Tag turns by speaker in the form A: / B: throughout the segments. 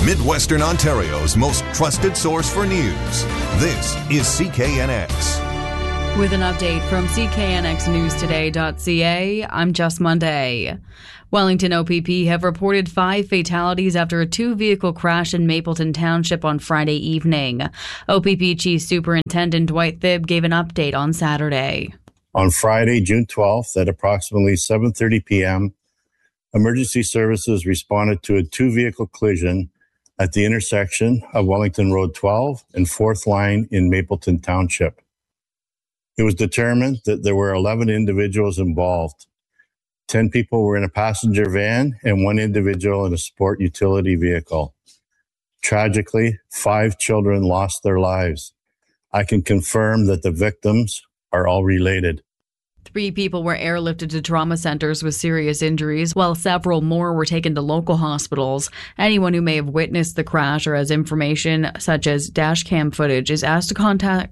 A: Midwestern Ontario's most trusted source for news. This is CKNX.
B: With an update from CKNXNewsToday.ca, I'm Jess Monday. Wellington OPP have reported 5 fatalities after a 2-vehicle crash in Mapleton Township on Friday evening. OPP Chief Superintendent Dwight Thibb gave an update on Saturday.
C: On Friday, June 12th, at approximately 7:30 p.m., emergency services responded to a 2-vehicle collision at the intersection of Wellington Road 12 and 4th Line in Mapleton Township. It was determined that there were 11 individuals involved. 10 people were in a passenger van and 1 individual in a sport utility vehicle. Tragically, 5 children lost their lives. I can confirm that the victims are all related.
B: 3 people were airlifted to trauma centers with serious injuries, while several more were taken to local hospitals. Anyone who may have witnessed the crash or has information such as dash cam footage is asked to contact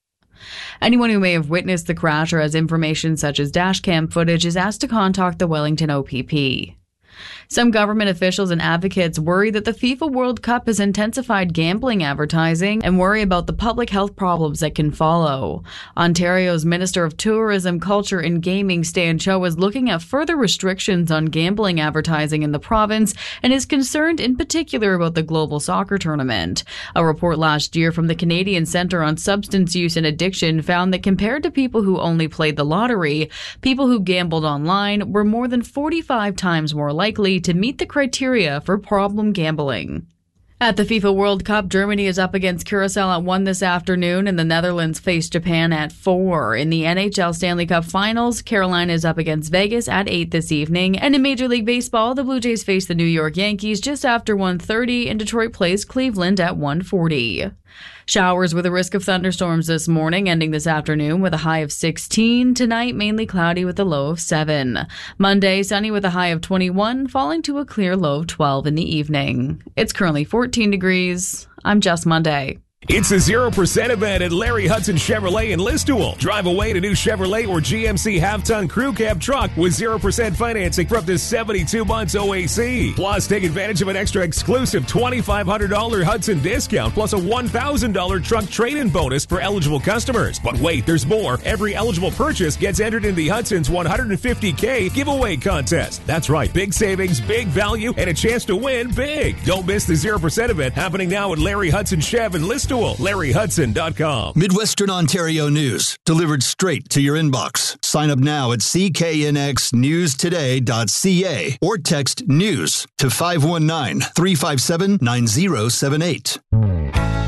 B: the Wellington OPP. Some government officials and advocates worry that the FIFA World Cup has intensified gambling advertising and worry about the public health problems that can follow. Ontario's Minister of Tourism, Culture and Gaming, Stan Cho, is looking at further restrictions on gambling advertising in the province and is concerned in particular about the global soccer tournament. A report last year from the Canadian Centre on Substance Use and Addiction found that compared to people who only played the lottery, people who gambled online were more than 45 times more likely to meet the criteria for problem gambling. At the FIFA World Cup, Germany is up against Curacao at 1 this afternoon, and the Netherlands face Japan at 4. In the NHL Stanley Cup Finals, Carolina is up against Vegas at 8 this evening. And in Major League Baseball, the Blue Jays face the New York Yankees just after 1:30, and Detroit plays Cleveland at 1:40. Showers with a risk of thunderstorms this morning, ending this afternoon with a high of 16. Tonight, mainly cloudy with a low of 7. Monday, sunny with a high of 21, falling to a clear low of 12 in the evening. It's currently 14 degrees. I'm Jess Monday.
D: It's a 0% event at Larry Hudson Chevrolet in Listowel. Drive away to new Chevrolet or GMC half-ton crew cab truck with 0% financing for up to 72 months OAC. Plus, take advantage of an extra exclusive $2,500 Hudson discount plus a $1,000 truck trade-in bonus for eligible customers. But wait, there's more. Every eligible purchase gets entered in the Hudson's $150K giveaway contest. That's right, big savings, big value, and a chance to win big. Don't miss the 0% event happening now at Larry Hudson Chev in Listowel. LarryHudson.com.
E: Midwestern Ontario news delivered straight to your inbox. Sign up now at CKNXNewsToday.ca or text NEWS to 519-357-9078.